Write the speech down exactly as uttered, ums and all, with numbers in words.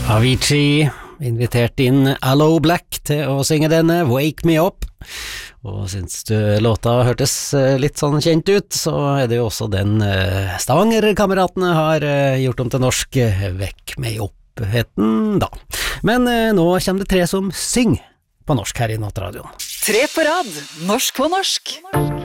Avicii invitert inn Allo Black til å synge denne Wake Me Up, og syns du låta hørtes litt sånn kjent ut, så er det jo også den Stavanger-kameratene har gjort om til norsk Wake Me Up-heten da. Men nå kommer det tre som synger på norsk her i Nattradioen. Tre på rad, norsk på norsk.